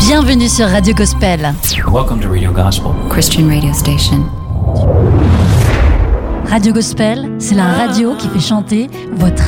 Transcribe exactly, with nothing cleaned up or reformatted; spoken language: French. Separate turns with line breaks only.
Bienvenue sur Radio Gospel.
Welcome to Radio Gospel,
Christian radio station.
Radio Gospel, c'est la radio qui fait chanter votre